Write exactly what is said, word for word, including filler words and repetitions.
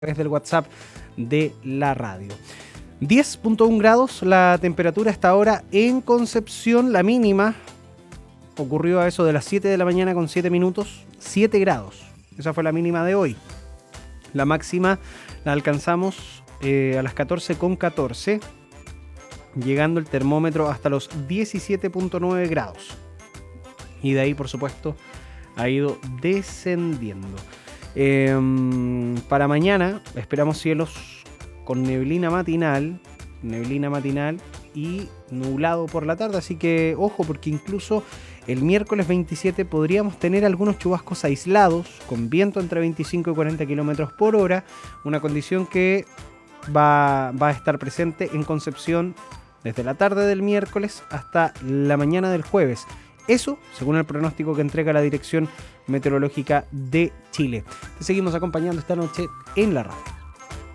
través del WhatsApp de la radio. diez punto uno grados la temperatura hasta ahora en Concepción. La mínima ocurrió a eso de las siete de la mañana con siete minutos, siete grados. Esa fue la mínima de hoy. La máxima la alcanzamos eh, a las catorce con catorce, llegando el termómetro hasta los diecisiete punto nueve grados. Y de ahí, por supuesto, ha ido descendiendo. Eh, para mañana esperamos cielos con neblina matinal, neblina matinal y nublado por la tarde, así que ojo, porque incluso el miércoles veintisiete podríamos tener algunos chubascos aislados con viento entre veinticinco y cuarenta kilómetros por hora, una condición que va, va a estar presente en Concepción desde la tarde del miércoles hasta la mañana del jueves. Eso, según el pronóstico que entrega la Dirección Meteorológica de Chile. Te seguimos acompañando esta noche en la radio.